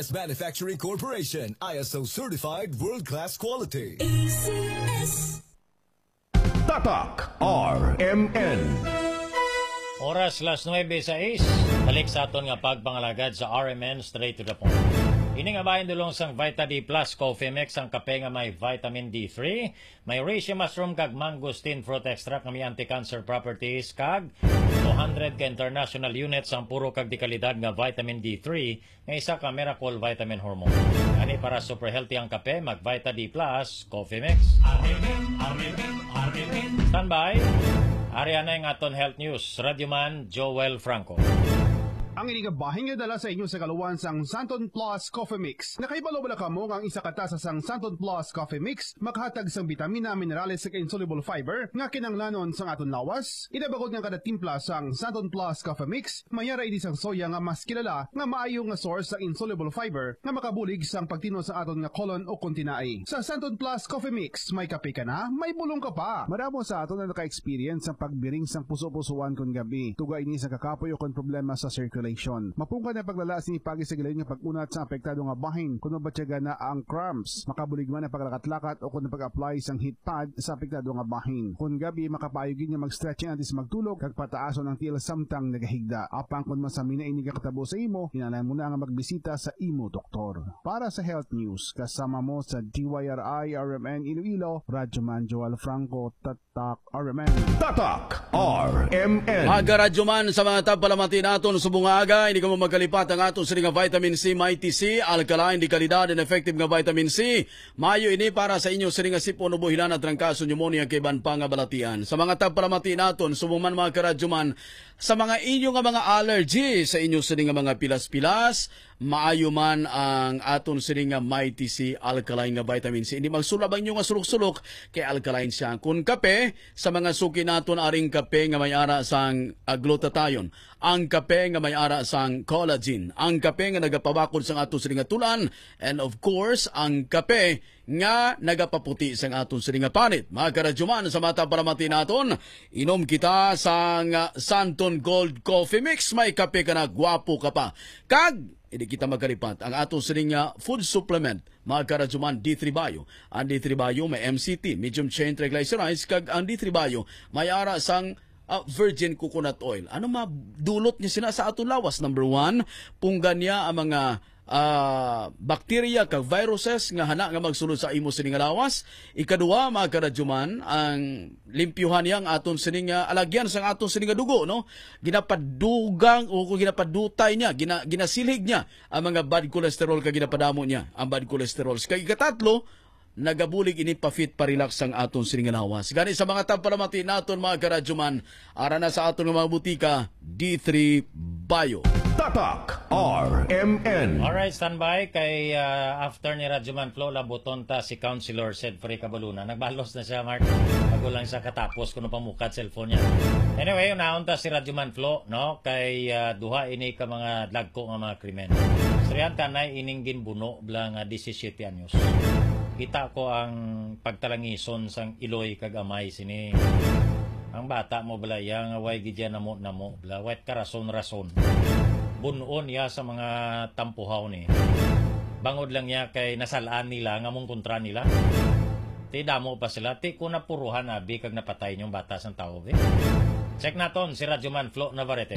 Manufacturing Corporation, ISO certified world-class quality. ACS. Tatak RMN. Oras las 9:06. Balik sa aton nga pagpangalagad sa RMN straight to the point. Ini nga bahin dulong sang Vita D Plus Coffee Mix ang kape nga may vitamin D3, may reishi mushroom kag mangosteen fruit extract nga may anti-cancer properties kag 200 ka international units ang puro kag dekalidad nga vitamin D3 nga isa ka miracle vitamin hormone. Ani para super healthy ang kape, mag Vita D Plus Coffee Mix. Standby. Ariana yung aton health news. Radyoman Joel Franco. Ang inigabahin nga dala sa inyo sa kaluwan sang Santon Plus Coffee Mix. Nakaibalo-bala ka mo ang isa katasa sang Santon Plus Coffee Mix, makahatag sang bitamina, minerales sa insoluble fiber, nga kinanglanon sang aton lawas. Inabagod nga kada timpla sang Santon Plus Coffee Mix, mayara idi sang soya nga mas kilala, nga maayo nga source sa insoluble fiber, nga makabulig sang pagtino sa aton nga colon o kontinai. Sa Santon Plus Coffee Mix, may kape ka na, may bulong ka pa. Maramo sa aton na naka-experience sang pagbiring sang puso-pusuan kon gabi. Tuga ini sa kakapoy o kon problema sa circulation. Mapungkad na paglalas ni pagi sa gilid nga pag-unat sa apektado nga bahin kung mabatyaga na ang cramps. Makabulig man ang paglaka't-lakat o kung pag-apply sang heat pad sa apektado nga bahin. Kung gabi makapayugin nga mag-stretching antes magtulog kag pataason ang tiil samtang nagahigda. Apang kung masamina ini nga katabo sa imo, hinanay mo na nga magbisita sa imo doktor. Para sa health news, kasama mo sa DYRI RMN Iloilo, Radyoman Joel Franco, Tatak RMN. Tatak RMN. Aga Radyoman sa mga tapalamati naton subunga aga, hindi ka mo magkalipat ang atong sini nga vitamin C, Mighty C, alkaline, di kalidad, and effective nga vitamin C. Mayo ini para sa inyo sini nga sipon, ubuhilan at trangkaso, pneumonia, kaiban pa nga balatian. Sa mga tagpalamati naton, sumuman mga karadyoman, sa mga inyo nga mga allergy, sa inyo sini nga mga pilas-pilas, maayo man ang aton sini nga Mighty C, alkaline nga vitamin C. Hindi magsulab ang inyo nga sulok-sulok, kay alkaline siya. Kung kape, sa mga suki naton aring kape nga may ara sang glutathione, ang kape nga may ara sang collagen, ang kape nga nagapabakod sang aton sini nga tulan, and of course, ang kape nga nagapaputi sang aton sini nga panit. Mga karadyoman, sa mata paramati naton, inom kita sang Santon Gold Coffee Mix, may kape ka na, gwapo ka pa. Kag, hindi kita magkalipat ang aton sini nga food supplement, mga karadyoman, D3 Bio. Ang D3 Bio may MCT, medium chain triglycerides, kag ang D3 Bio may ara sang virgin coconut oil. Ano madulot niya sina sa aton lawas? Number 1, punggan niya ang mga bacteria kag viruses nga hana nga magsulod sa imo sini nga lawas. Ikaduha, mga karadyoman, ang limpyuhan niya ang aton sini nga alagyan sang aton sini nga dugo, no? Ginapadugang o ginapadutay niya, ginasilig niya ang mga bad cholesterol kag ginapadamo niya ang bad cholesterol. Kag ikatatlo, nagabulig ini pa-fit pa-relax ang aton sini nga lawas. Gani sa mga tapalamati naton, mga karadyoman, ara na sa aton nga mga butika, D3 Bio. Tatak RMN. Alright, standby. Kay after ni Radyoman Flo, labuton ta si Councilor Sed Frey Cabaluna. Nagbalos na siya, Mark. Bago lang siya katapos kung pamukat cellphone niya. Anyway, unaon ta si Radyoman Flo, no? Kay duha ini ka mga dagko nga mga krimen. Sriyan tanay ining ginbuno blang 17 anyos. Kita ko ang pagtalangison sang Iloy kag amay sini. Ang bata mo bala yang way gidya namo bala wet ka rason bunon ya sa mga tampuhaw ni. Bangod lang niya kay nasalaan nila nga mong kontra nila. Ti damo pa sila ti ko napuruhan abi kag napatay yung bata sang tao be. Check naton si Radyoman Flo Navarrete.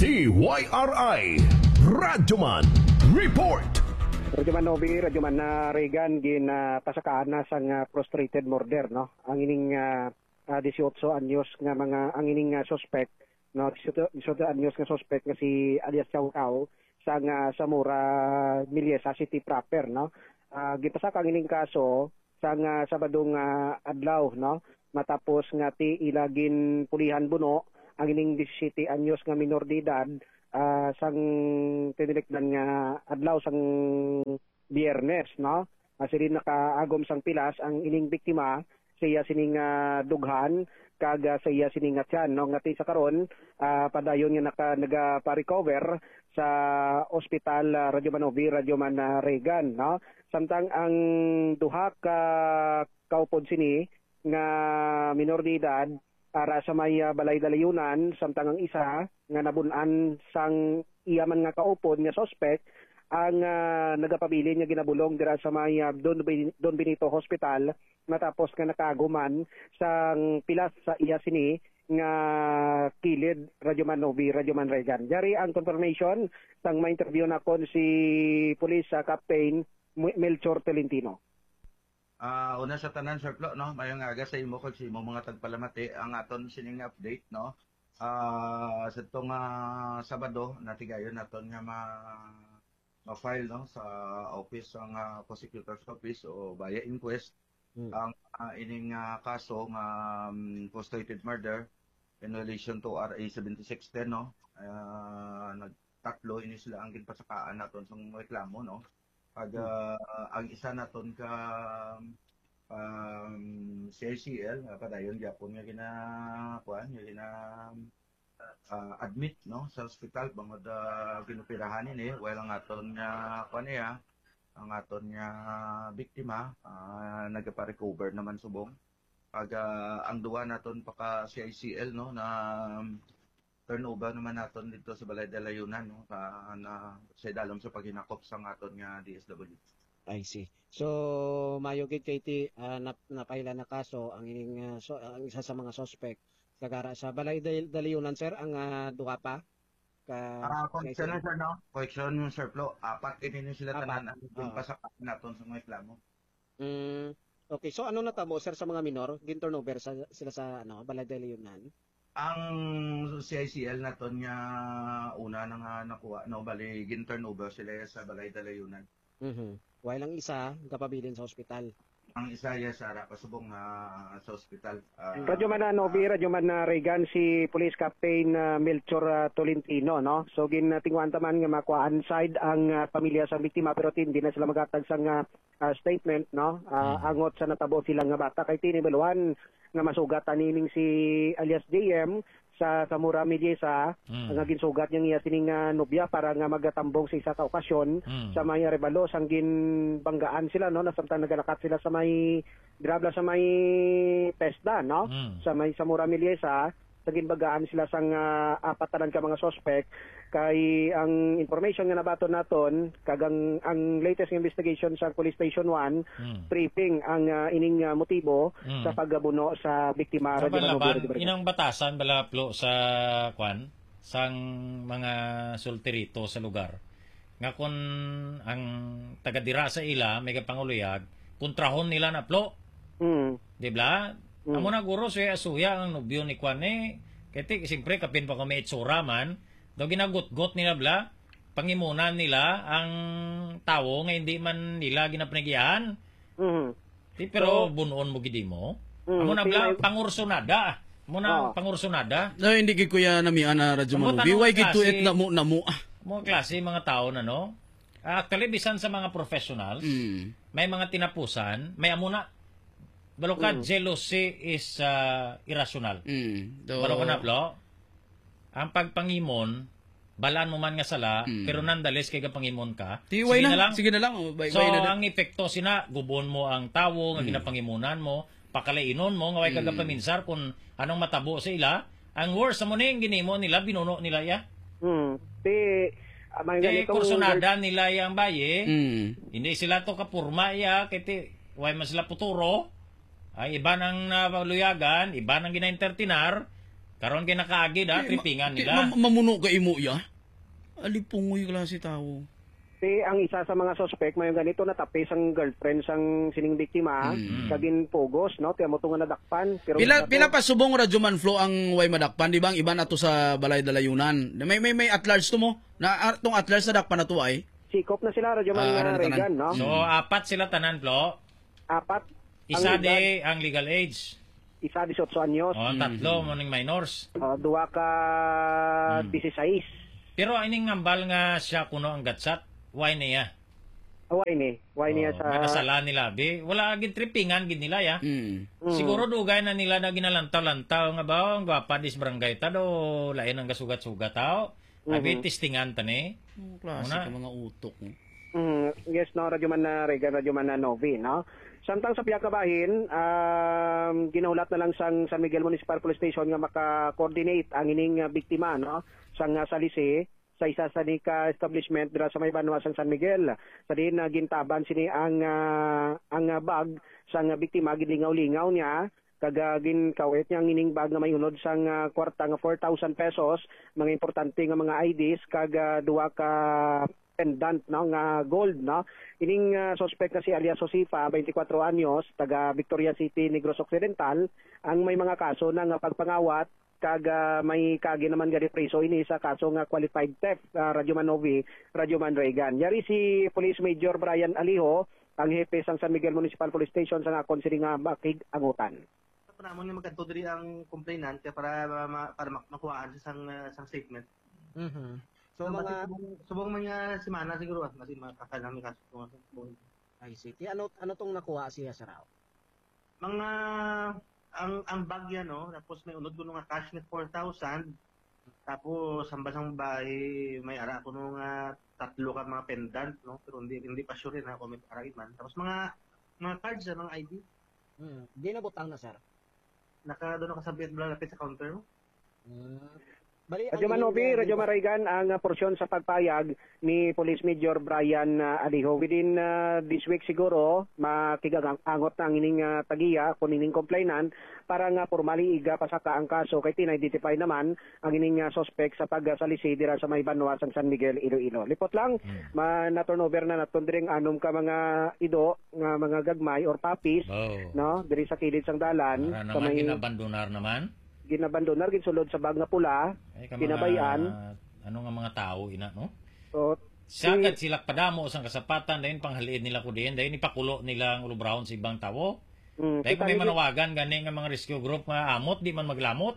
DYRI Radyoman Report. Radyoman Novi, Radyoman na Regan, pasakaan na sang frustrated murder, no? Ang ining 18 anyos nga mga ang ining suspect, no? 18 anyos nga suspect nga si alias Chow Chow sang Samora Miliesa City proper, no? Gipasak ang ining kaso sang Sabadong adlaw, no? Matapos nga ti ilagin pulihan buno ang ining 17 anyos nga minor de edad sang tinilikdan nga adlaw sang Biyernes, no? Sili nakaagom sang pilas ang ining biktima, siya sining dughan kag siya sining tiyan, no? Ngati sa karon padayon nga nagapa-recover sa ospital Radyoman Novi, Radyoman Regan, no? Samtang ang duha ka kaupod sini nga minor de edad ara sa may balay dalayunan, samtang ang isa nga nabunan sang iyaman nga kaupod nga suspect ang nagapabilin nga ginabulong dira sa may Don Benito Hospital matapos nga nakaguman sang pilas sa iya sini nga kilid Radyoman Novi, Radyoman Regan. Jari ang confirmation sang ma-interview na kon si Police Captain Melchor Tolentino. Una sa tanan, Sir Flo, no? Mayong aga sa imo kag sa imo mga tagpalamati ang aton sining update, no? Sa itong Sabado, natigayon naton nga ma-file, no? Sa office ang prosecutor's office o via inquest ang ining kaso ng frustrated murder in relation to RA 7610, no? Nagtatlo ini sila ang ginpasakaan naton sa reklamo, no? Ang isa naton ka CICL padayon gyapon nga admit, no, sa ospital bangod ginoperahan ni while ang aton nga ang aton nga biktima nagpa-recover naman subong. Ang duwa naton pa ka CICL, no, na turnover naman naton dito sa Balay de Layunan, no, na sa dalom sa paghinakop sa aton nga DSWD. I see. So mayo gid kay ti napaila na kaso ang ining ang isa sa mga suspect kagara sa Balay de Layunan, sir, ang duha pa correction, sir, no? Correction, Sir Flo. Apat ini sila tanan ang pasakan naton sa mga reklamo. Okay, so ano natabo, sir, sa mga minor gin-turnover sila sa Balay de Layunan? Ang CICL naton nga una na nakuha, no, bali gin-turnover sila sa Balay de Layunan. While ang isa kapabilin sa ospital. Ang isa ya sa pasubong sa ospital. Radyoman Novi, Radyoman Regan, si Police Captain Melchor Tolentino, no? So gintingwan taman nga makuhaan side ang pamilya sa biktima pero hindi na sila magatag sang statement, no? Angot sa natabo silang nga bata kay tinibeluan nga masugatan nining si alias JM sa Samura Mediesa nga ginsugat niya sining nobya para nga magatambong sa isa ka okasyon sa may rebalo sang ginbanggaan sila, no, nasamtang nagalakat sila sa may grabla sa may pesta, no, sa may Samura Mediesa sa ginbanggaan sila sang apatanan ka mga suspect kay ang information nga nabaton naton kagang ang latest investigation sa Police Station 1 tripping ang ining motibo sa paggabuno sa biktima. Inang batasan bala Flo sa sang mga sultirito sa lugar nga kun ang tagadira sa ila may kapanguluyag kontrahon nila na Flo. Di ba? Amo na guro suya ang nobyo ni Kwan kaya siyempre kapin pa kami itsura man daw ginagot-got nila bla pangimunan nila ang tao nga hindi man nila ginapanagyahan. Pero bunoon mo gidi mo. Amo na bla pangursonada. Muna pangursonada. No, hindi gid kuya namian na Radyoman Novi. Why gid to it na mo. Mo klase mga tao na, no. Actually bisan sa mga professionals, may mga tinapusan, may amuna balokad jealousy is irrational. Balokad na Flo. Ang pagpangimon, balaan mo man nga sala, pero nandales kay pangimon ka. Sige na lang. So, ang epekto sina, gubon mo ang tawo, nga ginapangimunan mo, pakalainon mo, nga way kagapaminsar kung anong matabo sa ila. Ang worst sa mo na yung ginimo nila, binuno nila ya. Kursunada nila yung baye, hindi sila to kapurma ya, kaya way man sila puturo, ay iba nang luyagan, iba nang gina-entertinar, karon kay nakaagid tripingan nila. Mamuno ka imo ya. Alipungoy klase tao. Ang isa sa mga suspect mayo ganito natapis ang girlfriend sang sining biktima kagin pugos, no, tiya mo tunga nadakpan pero pila pa subong Radyoman Flo ang way madakpan, di ba? Ang iba na to sa Balay de Layunan. May at large to mo. Na tong at large na dakpan na to ay. Sikop na sila Radyoman Regan, no. So apat sila tanan Flo. Apat. Isa di ang legal age. Isa 18 anyos. Tatlo mo ning minors. Duwa ka 16. Pero ining ngambal nga siya kuno ang gatsat, why niya? Why niya sa nasala nila bi. Wala gid trippingan gid nila ya. Siguro dugay na nila na ginalantaw-lantaw nga ba ang gwapa dis barangay ta do lain ang gasugat-sugat tao. Abi testingan tani. Klase ka mga utok. Yes, no, Radyoman Regan, Radyoman Novi, no. Samtang sa piyakabahin, ginulat na lang sang San Miguel Municipal Police Station nga maka-coordinate ang ining biktima, no, sang salisi sa isa sa ni ka establishment dira sa may Banwa sang San Miguel. Sa din gintaban sini ang bag sang biktima gilingaw-lingaw niya kagagin kawit niya ang ining bag nga may unod sang kwarta nga 4,000 pesos, mga importante nga mga IDs kag duwa ka pendant no nga gold no. Ining suspect na si alias Josifa, 24 anyos, taga Victoria City, Negros Occidental, ang may mga kaso na nga pagpangawat kag may kagi naman gari preso ini sa kaso nga qualified theft, Radyoman Novi, Radyoman Reagan. Yari si Police Major Brian Aliho, ang hepe sang San Miguel Municipal Police Station sa nga konsili nga makig-angutan. Panamon nga magkanto diri ang complainant kaya para makuhaan sa sang statement. So mga subong mga semana siguro kasi makakanami kaso Ay City. Ano tong nakuha siya sa raw? Mga ang bag yan no, tapos may unod ko nga cash net 4,000. Tapos ang bahay may ara ko nung tatlo ka mga pendant no, pero hindi pa sure na kung may arain man. Tapos mga cards mga ID. Di na butang na sir. Doon nakasabit lapit sa counter mo. Radyoman Novi, Radyoman Reagan, ang porsyon sa pagpayag ni Police Major Brian Aliho. Within this week siguro, makigangot na ang ining tagiya, kung ining complainant, para nga formally iga pasaka ang kaso kay tina-identify naman ang ining suspect sa pagsalisi dira sa may Banwa sang San Miguel, Iloilo. Lipot lang, na-turnover na naton diring anom ka mga ido, nga mga gagmay or papis, no, diri sa kilid sang dalan. Para naman ginabandonar naman? Ginabandonar, ginsulod sa bag nga pula, kinabayan. Ano nga mga tao, ina, no? So, Sagad sila padamo sa kasapatan, dahil panghaliin nila ko din, dahil ipakulo nila ang ulubrahon sa ibang tao. Dahil kung may manawagan, gani nga mga rescue group nga amot, di man maglamot.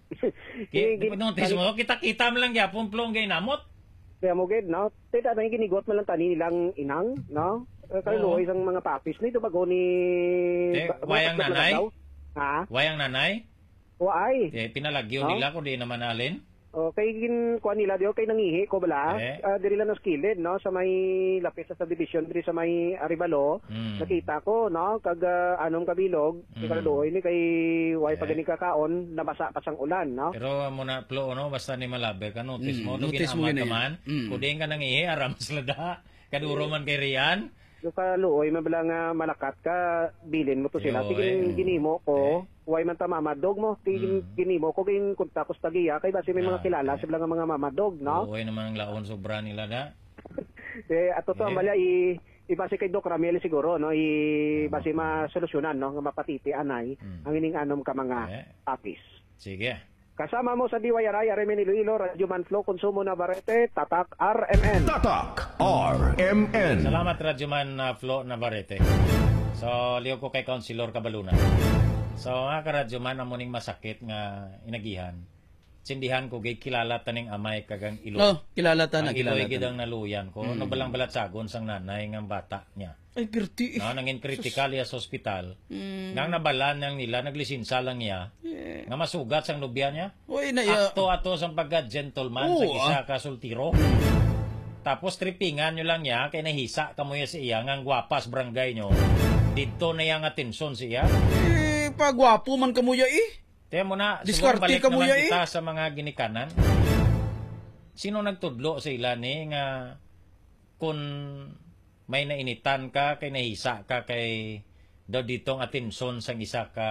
Kita-kita mo lang yapon plong gay namot. Kaya mo gid, no? Tita na ginigot mo lang tani nilang inang, no? Kaluoy sang mga papis nito bago ni wayang nanay. Ha? Wayang nanay? Waay. Pinalagyo nila ko di naman alin. Kay kuan nila diyo kay nangihi ko bala. Diri lang nos kilid no sa may lapis sa subdivision diri sa may Arivalo. Nakita ko no kag anong kabilog, kaluoy ni kay way pagani kakaon nabasa pa sang ulan no. Pero muna plo no basta ni malaber ka notice mo ginaman ka man. Kuding ka nangihi aram sila da. Kaduro man kay Rian. Yung kaluoy, mabala nga malakat ka, bilin mo to sila. Tigin ginimo ko, way man ta mamadog mo. Tigin ginimo ko, king kunta ko stagiya. Kaya basi may mga kilala, sila nga mga mamadog, no? Way naman ang laon, sobra nila na. Ato to, ambalya, ibasi kay Doc Ramil siguro, no? Ibasi masolusyonan, no? Nga mapatiti, anay, ang ining anom ka mga papis. Sige. Kasama mo sa DYRI, Aremen Iloilo, Radyoman Flow, Konsumo Navarrete, Tatak RMN. Tatak RMN. Salamat Radyoman Flow Navarrete. So, liyo ko kay Councilor Cabaluna. So, nga ka Radyoman, amuning masakit nga inagihan. Sindihan ko, gay kilala taning amay kagang ilo. No, kilala ta na, ang kilala ilo gidang naluyan ko. No balang balatsagon sang nanay ng bata niya. Ay, girti. No, nangin critical ya sa ospital. Ngang nabalan nang nila, naglisinsa lang niya. Nga masugat sang nobya niya. Uy, na Ato sang pagka-gentleman sa isa ka sultiro. Tapos tripingan nyo lang niya, kay nahisa ka mo ya si iya, ngang gwapas barangay nyo. Dito na yang atensyon siya. Pagwapo man kamuya Tiyan mo na, diskarte ka naman kita sa mga ginikanan. Sino nagtudlo sa ila ni nga kung may nainitan ka, kay nahisa ka, kay daw ditong atensyon sa isa ka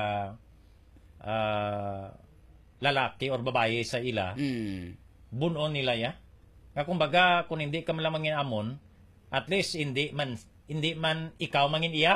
lalaki or babae sa ila, bunon nila ya. Nga kumbaga, kung hindi ka malang mangin amon, at least hindi man ikaw mangin iya.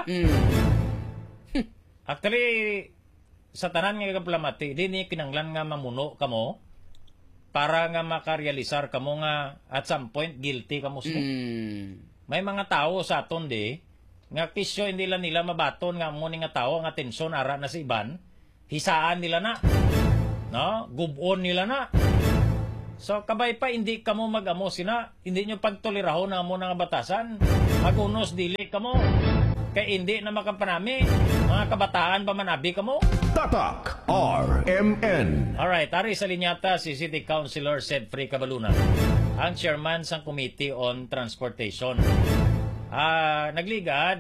Actually, sa tanan nga kaplamati, di ni kinanglan nga mamuno kamo para nga makarealisar kamo nga at some point guilty kamo siya. May mga tao sa aton di nga kisyo hindi lang nila mabaton nga mo nga tao nga tensyon ara na sa iban, hisaan nila na. No? Gubon nila na. So kabay pa hindi kamo mag-amo sina, hindi nyo pagtolirahon na mo nga batasan. Magunos dili kamo. Kay hindi na makapanami. Mga kabataan pa manabi ka mo? Tatak RMN. Alright, ari sa linyata si City Councilor Sedfrey Cabaluna, ang chairman sa Committee on Transportation. Nagligad,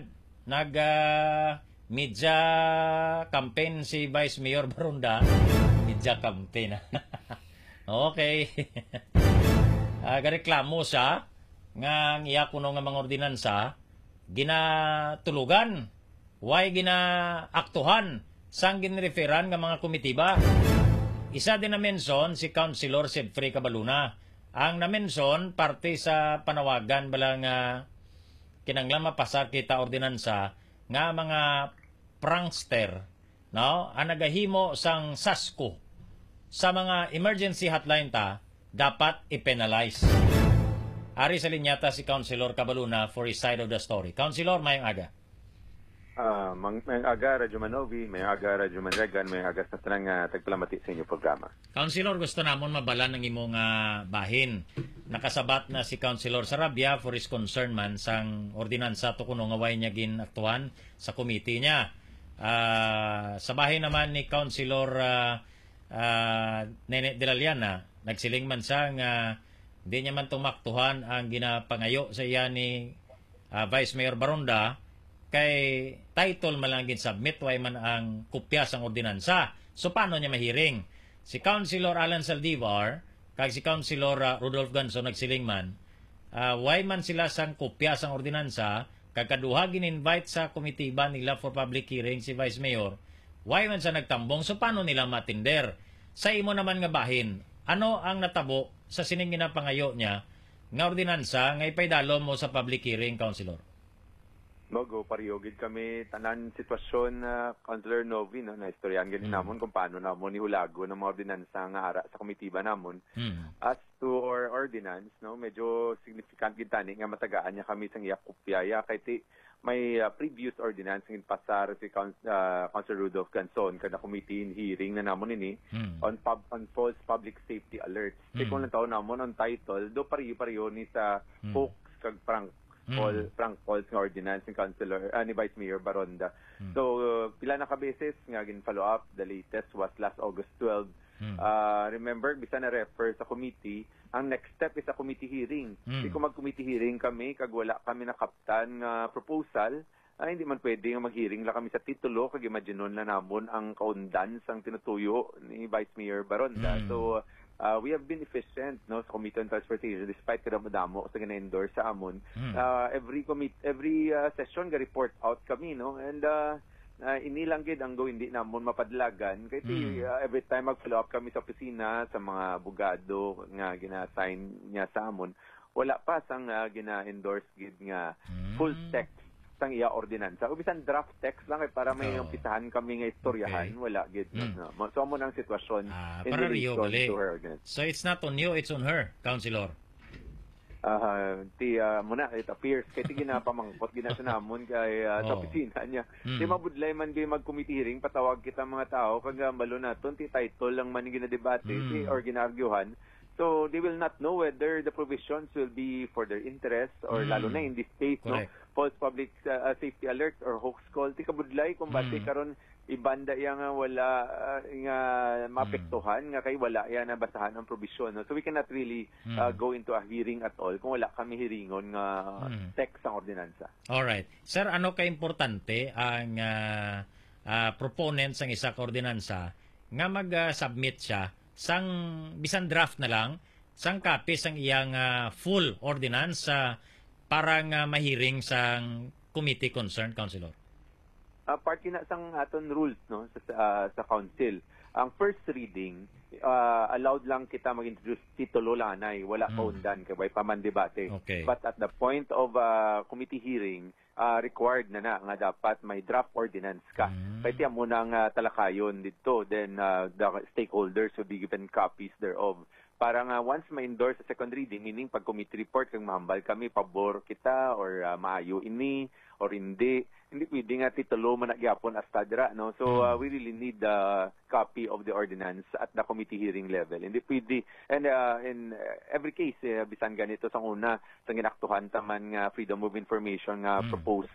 media campaign si Vice Mayor Barunda. Media campaign. Okay. gareklamo siya nga ang iya kuno nga mga ordinansa ginatulugan, why ginaaktuhan sang ginreferan nga mga komitiba. Isa din na mention si Councilor Sedfrey Cabaluna. Ang na-mention parte sa panawagan bala nga kinanglan mapasar kita ordinansa nga mga prankster, no, ang nagahimo sang sasko sa mga emergency hotline ta dapat i-penalize. Ari sa linyata si Councilor Cabaluna for his side of the story. Councilor, mayang aga. Mayang aga, Radyo Manovi, mayang aga, Radyo Manregan, mayang aga sa tanang tagpalamati sa inyong programa. Councilor, gusto namon mabala ng imong bahin. Nakasabat na si Councilor Sarabia for his concern man sang ordinansa to kuno nga way niya ginaktuhan sa committee niya. Sa bahin naman ni Councilor Nene de la Liana, nagsiling man siya nga di niya man tumaktuhan ang ginapangayo sa iya ni Vice Mayor Baronda kay title malangin submit way man ang kopya sang ordinansa. So paano niya mahiring? Si Councilor Alan Saldivar kag si Councilor Rodolph Ganso nagsiling man way man sila sang kopya sang ordinansa kag kaduha gin-invite sa komitiba nila for public hearing si Vice Mayor, way man sa nagtambong. So paano nila matinder? Sa imo naman nga bahin, ano ang natabo sa sining ginapangayo niya nga ordinansa nga ipaydalo mo sa public hearing, Councilor? Go pariyogid kami tanan sitwasyon Councilor Novi, no, na istoryan ganin namon kung paano namon ihulago ng mga ordinansa nga ara sa komitiba namon. As to our ordinance, no, medyo significant gid tani nga matagaan niya kami sang iya kopya kay ti may previous ordinance ng pasar si Councilor Rudolph Ganson kada committee in hearing na namon ini on false public safety alerts. Kung lang taon namon on title do pariyo ni sa hoax kag prank calls nga ordinance ni Councilor ni Vice Mayor Baronda. So pila na ka beses nga gin follow up, the latest was last August 12. Remember, bisa na refer sa committee, ang next step is a committee hearing. Kung mag-committee hearing kami, kag wala kami nakaptan nga proposal, hindi man pwede nga mag-hearing lang kami sa titulo, kag imaginon na namon ang kaundan sang tinutuyo ni Vice Mayor Baronda. So, we have been efficient, no, sa Committee on Transportation despite kadamo sa gina-endorse sa amon. Every session ga report out kami, no, and inilang gid ang go hindi namon mapadlagan kay every time mag-follow up kami sa opisina sa mga abogado nga gina-assign niya sa amon, wala pa sang gina-endorse gid nga full text sang iya ordinansa. O bisan draft text lang para may umpisahan kami nga istoryahan, wala gid. No. So amo nang sitwasyon in relation to her ordinance. So it's not on you, it's on her, Councilor. Muna it appears kay ginapamangkot ginasanamon kay sa opisina niya. Di mabudlay man di mag-committee hearing, patawag kita mga tao kag balo naton ti title lang man ginadebate or ginargyuhan. So they will not know whether the provisions will be for their interest or lalo na in this case, no, false public safety alerts or hoax call. Ti kabudlay kung base karon ibanda iya nga wala nga maapektuhan nga kay wala yan na basahan ang provision, no? So we cannot really go into a hearing at all kung wala kami hearingon nga text ang ordinansa. Alright. Sir, ano ka-importante ang proponents ng isa ka ordinansa nga mag-submit siya sang bisan draft na lang sang copy sang iyang full ordinance para nga mahiring sang committee concerned, Councilor? Part na sang aton rules, no, sa council. Ang first reading, allowed lang kita mag-introduce titulo lanay, wala kaundan kay pa man debate. Okay. But at the point of committee hearing, required na nga dapat may draft ordinance ka. Kaya tiyan mo nang talakayon dito, then the stakeholders will be given copies thereof. Para nga once ma-endorse sa second reading, meaning pag committee report kang mahambal kami, pabor kita or maayo ini or hindi pwede nga titulo man nagyapon as tadra, no? So we really need the copy of the ordinance at the committee hearing level. Hindi pwede, and in every case bisan ganito sang una sang ginaktuhan taman nga freedom of information nga proposal